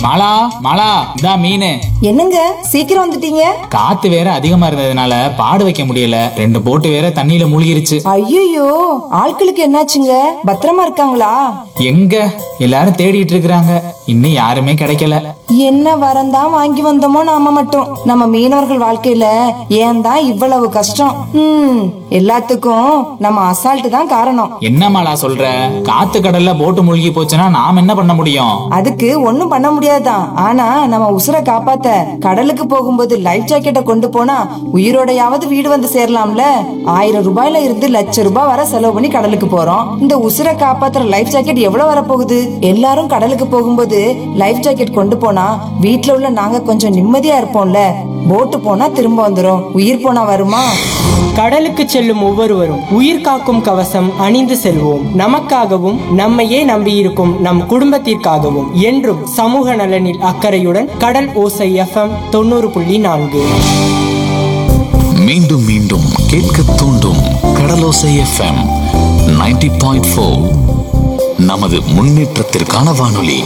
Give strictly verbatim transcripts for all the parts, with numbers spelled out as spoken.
மாலா மாலா இதா மீன். என்னங்க சீக்கிரம் வந்துட்டீங்க? காத்து வேற அதிகமா இருந்ததுனால பாடு வைக்க முடியல, ரெண்டு போட்டு வேற தண்ணியில மூழ்கிருச்சு. ஐயோ, ஆட்களுக்கு என்னாச்சுங்க? பத்திரமா இருக்காங்களா? எங்க எல்லாரும் தேடிட்டு இருக்கிறாங்க, இன்னும் யாருமே கிடைக்கல. என்ன வரந்தான் வாங்கி வந்தோமோ நாம மட்டும். நம்ம மீனவர்கள் வாழ்க்கையில ஏன் தான் இவ்வளவு கஷ்டம்? ம் எல்லாத்துக்கும் நம்ம அசால்ட் தான் காரணம். என்ன மாலா சொல்ற? காத்து கடல்ல போட்டு மூழ்கி போச்சுன்னா நாம் என்ன பண்ண முடியும்? அதுக்கு ஒண்ணும் பண்ண முடியாதுதான். ஆனா நம்ம உசுரை காப்பாத்த கடலுக்கு போகும்போது லைஃப் ஜாக்கெட்டை கொண்டு போனா உயிரோடையாவது வீடு வந்து சேரலாம்ல. ஆயிரம் ரூபாயில இருந்து லட்சம் ரூபாய் வர செலவு பண்ணி கடலுக்கு போறோம். இந்த உசுரை காப்பாத்துற லைஃப் ஜாக்கெட் எவ்வளவு வரப்போகுது? எல்லாரும் கடலுக்கு போகும்போது லைஃப் ஜாக்கெட் கொண்டு போனா வீட்டுல உள்ள நாங்க கொஞ்சம் நிம்மதியா இருப்போம்ல. போட்டு போனா திரும்ப வந்துரும், உயிர் போனா வருமா? கடலுக்கு செல்லும் ஒவ்வொருவரும் உயிர் காக்கும் கவசம் அணிந்து செல்வோம். நமக்காகவும் நம்மையே நம்பியிருக்கும் நம் குடும்பத்திற்காகவும் என்றும் சமூக நலனில் அக்கறையுடன் கடல் ஓசை எஃப்எம் தொண்ணூறு புள்ளி நான்கு. மீண்டும் மீண்டும் கேட்க தூண்டும் கடலோசை எஃப்எம் நைன்டி பாயிண்ட் ஃபோர். நமது முன்னேற்றத்திற்கான வானொலி.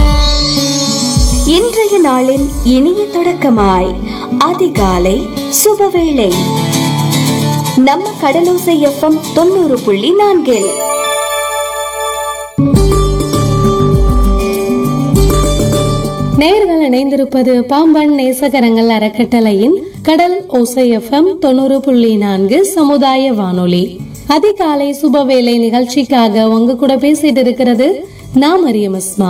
இன்றைய நாளின் இனிய தொடக்கமாய் அதிகாலை சுபவேளை நம்ம கடலோசை எஃப்எம் தொண்ணூறு புள்ளி நான்கில். நேயர்கள் இணைந்திருப்பது பாம்பன் நேசகரங்கள் அறக்கட்டளையின் கடல் ஓசை எஃப்எம் தொண்ணூறு புள்ளி நான்கு சமுதாய வானொலி. அதிகாலை சுபவேளை நிகழ்ச்சிக்காக உங்க கூட பேசிட்டு இருக்கிறது நான் மரியம் அஸ்மா.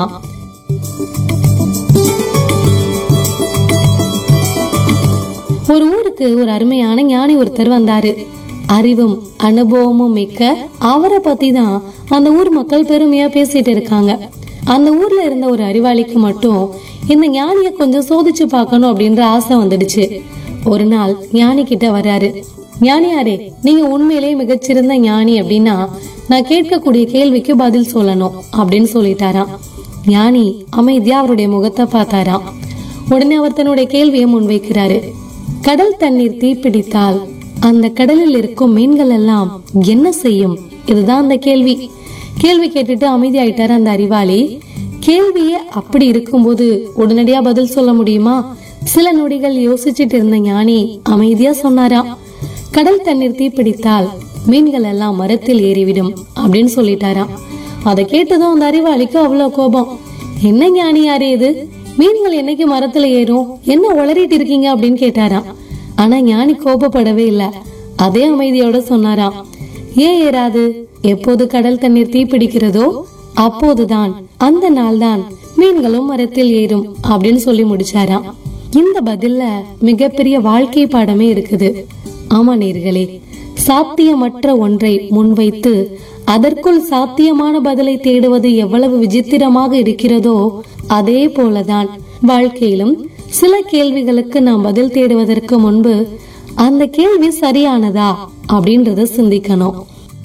ஒரு ஊருக்கு ஒரு அருமையான ஞானி ஒருத்தர் வந்தாரு. அறிவும் அனுபவமும் மிக்க அவரை பத்தி தான் அந்த ஊர் மக்கள் பெருமையா பேசிட்டு இருக்காங்க. அந்த ஊர்ல இருந்த ஒரு அறிவாளிக்கு மட்டும் இந்த ஞானிய கொஞ்சம் சோதிச்சு பார்க்கணும் அப்படின்ற ஆசை வந்துடுச்சு. ஒரு நாள் ஞானி கிட்ட வர்றாரு. ஞானியாரே, நீங்க உண்மையிலேயே மிகச்சிறந்த ஞானி அப்படின்னா நான் கேட்கக்கூடிய கேள்விக்கு பதில் சொல்லணும் அப்படின்னு சொல்லிட்டாராம். ஞானி அமைதியா அவருடைய முகத்தை பார்த்தாராம். உடனே அவர் தன்னுடைய கேள்வியை முன்வைக்கிறாரு. கடல் தண்ணீர் தீப்பிடித்தால் அந்த கடலில் இருக்கும் மீன்கள் எல்லாம் என்ன செய்யும்? இதுதான் அந்த கேள்வி. கேள்வி கேட்டுட்டு அமைதி ஆயிட்டாரு அந்த அறிவாளி. கேள்வியே அப்படி இருக்கும்போது உடனடியா பதில் சொல்ல முடியுமா? சில நொடிகள் யோசிச்சுட்டு இருந்த ஞானி அமைதியா சொன்னாராம், கடல் தண்ணீர் தீப்பிடித்தால் மீன்கள் எல்லாம் மரத்தில் ஏறிவிடும் அப்படின்னு சொல்லிட்டாராம். அதை கேட்டதும் அந்த அறிவாளிக்கு அவ்வளவு கோபம். என்ன ஞானி யாரே இது? மீன்கள் என்னைக்கு மரத்துல ஏறும்? என்ன உளறிட்டு இருக்கீங்க அப்படின்னு கேட்டாராம். ஆனா ஞானி கோபப்படவே இல்ல. அதே அமைதியோட சொன்னாராம், ஏன் ஏறாது? எப்போது கடல் தண்ணீர் தீப்பிடிக்கிறதோ அப்போதுதான் அந்த நாள் தான் மீன்களும் மரத்தில் ஏறும் அப்படின்னு சொல்லி முடிச்சாராம். இந்த பதில்ல மிகப்பெரிய வாழ்க்கை பாடமே இருக்குது. ஆமா நேயர்களே, சாத்தியமற்ற ஒன்றை முன்வைத்து அதற்குள் சாத்தியமான பதிலை தேடுவது எவ்வளவு விசித்திரமாக இருக்கிறதோ அதே போலதான் வாழ்க்கையிலும் சில கேள்விகளுக்கு நாம் பதில் தேடுவதற்கு முன்பு அந்த கேள்வி சரியானதா அப்படின்றத சிந்திக்கணும்.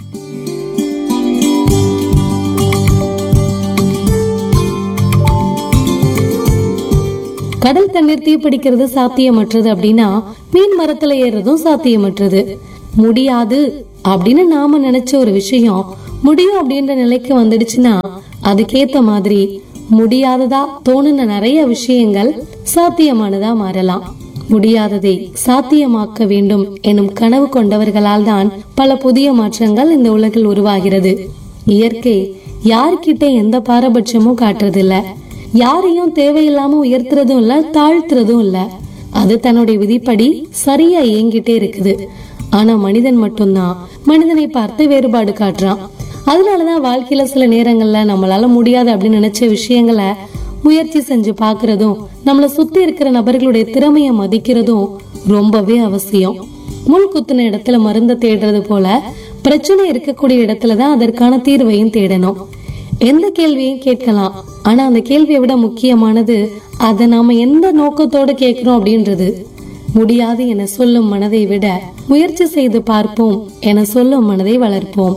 கடல் தண்ணீர் தீப்பிடிக்கிறது சாத்தியமற்றது அப்படின்னா மீன் மரத்துல ஏறதும் சாத்தியமற்றது. முடியாது அப்படின்னு நாம நினைச்ச ஒரு விஷயம் முடியும் அப்படின்ற நிலைக்கு வந்துடுச்சுன்னா அதுக்கேத்த மாதிரி முடியாததா தோணுன நிறைய விஷயங்கள் சாத்தியமானதா மாறலாம். முடியாததை சாத்தியமாக்க வேண்டும் எனும் கனவு கொண்டவர்களால் தான் பல புதிய மாற்றங்கள் இந்த உலகில் உருவாகிறது. இயற்கை யார்கிட்ட எந்த பாரபட்சமும் காட்டுறதில்ல, யாரையும் தேவையில்லாம உயர்த்துறதும் இல்ல, தாழ்த்துறதும் இல்ல. அது தன்னுடைய விதிப்படி சரியா இயங்கிட்டே இருக்குது. ஆனா மனிதன் மட்டும்தான் மனிதனை பார்த்து வேறுபாடு காட்டுறான். அதனாலதான் வாழ்க்கையில சில நேரங்கள்ல நம்மளால முடியாது அப்படின்னு நினைச்ச விஷயங்களை முயற்சி செஞ்சு பாக்குறதும் நம்மள சுத்தி இருக்கிற நபர்களுடைய திறமைய மதிக்கிறதும் ரொம்பவே அவசியம். முள் குத்துன இடத்துல மருந்த தேடுறது போல பிரச்சனை இருக்கக்கூடிய இடத்துலதான் அதற்கான தீர்வையும் தேடணும். எந்த கேள்வியும் கேட்கலாம், ஆனா அந்த கேள்வியை விட முக்கியமானது அதை நாம எந்த நோக்கத்தோட கேட்கிறோம் அப்படின்றது. முடியாது என சொல்லும் மனதை விட முயற்சி செய்து பார்ப்போம் என சொல்லும் மனதை வளர்ப்போம்.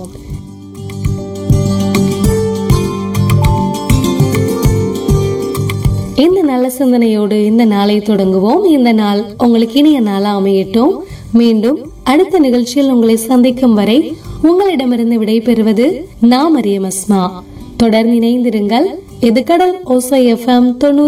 இந்த நல்ல சிந்தனையோடு இந்த நாளை தொடங்குவோம். இந்த நாள் உங்களுக்கு இனிய நாளா அமையட்டும். மீண்டும் அடுத்த நிகழ்ச்சியில் உங்களை சந்திக்கும் வரை உங்களிடமிருந்து விடைபெறுவது நான் மரியம் அஸ்மா. தொடர்ந்து இணைந்திருங்கள். இது கடல் ஓசை எஃப்எம் தொண்ணூறு